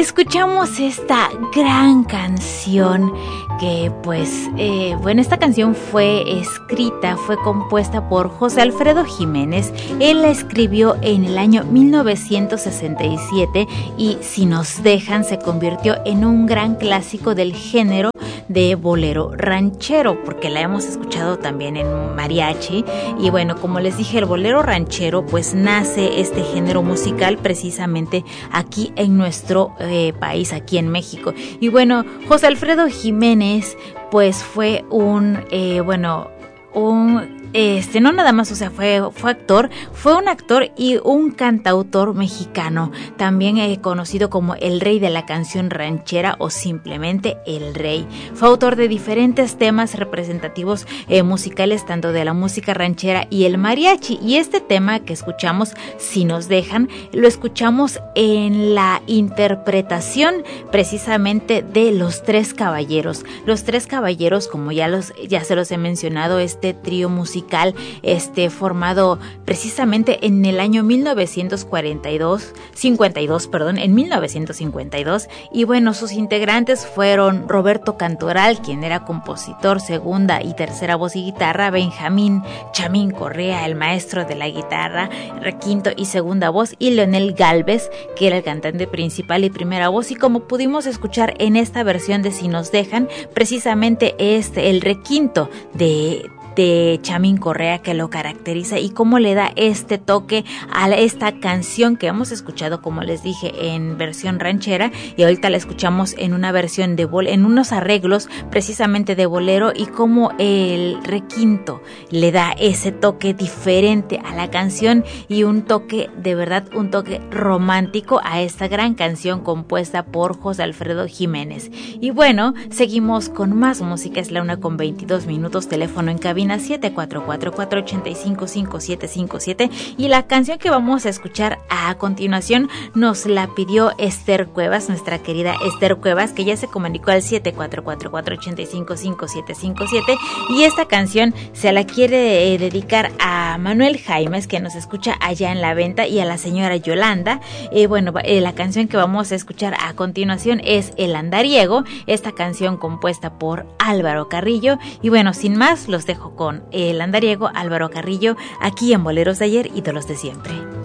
escuchamos esta gran canción que esta canción fue compuesta por José Alfredo Jiménez. Él la escribió en el año 1967 y Si nos dejan se convirtió en un gran clásico del género de bolero ranchero, porque la hemos escuchado también en mariachi. Y bueno, como les dije, el bolero ranchero pues nace este género musical precisamente aquí en nuestro país, aquí en México. Y bueno, José Alfredo Jiménez pues fue no nada más, o sea, fue un actor y un cantautor mexicano, también conocido como el rey de la canción ranchera o simplemente el rey. Fue autor de diferentes temas representativos musicales, tanto de la música ranchera y el mariachi, y este tema que escuchamos, Si nos dejan, lo escuchamos en la interpretación precisamente de Los Tres Caballeros. Los Tres Caballeros, como ya se los he mencionado, este trío musical formado precisamente en el año 1952, y bueno, sus integrantes fueron Roberto Cantoral, quien era compositor, segunda y tercera voz y guitarra, Benjamín Chamín Correa, el maestro de la guitarra, quinto y segunda voz, y Leonel Gálvez, que era el cantante principal y primera voz. Y como pudimos escuchar en esta versión de Si nos dejan, precisamente es el requinto de Chamín Correa que lo caracteriza y cómo le da este toque a esta canción que hemos escuchado, como les dije, en versión ranchera, y ahorita la escuchamos en una versión en unos arreglos precisamente de bolero, y cómo el requinto le da ese toque diferente a la canción y un toque de verdad, un toque romántico a esta gran canción compuesta por José Alfredo Jiménez. Y bueno, seguimos con más música. Es la 1:22, teléfono en cabina 744-485-5757, y la canción que vamos a escuchar a continuación nos la pidió Esther Cuevas, nuestra querida Esther Cuevas, que ya se comunicó al 744-485-5757, y esta canción se la quiere dedicar a Manuel Jaimes, que nos escucha allá en La Venta, y a la señora Yolanda. La canción que vamos a escuchar a continuación es El Andariego, esta canción compuesta por Álvaro Carrillo. Y bueno, sin más, los dejo con El Andariego, Álvaro Carrillo, aquí en Boleros de Ayer, ídolos de siempre.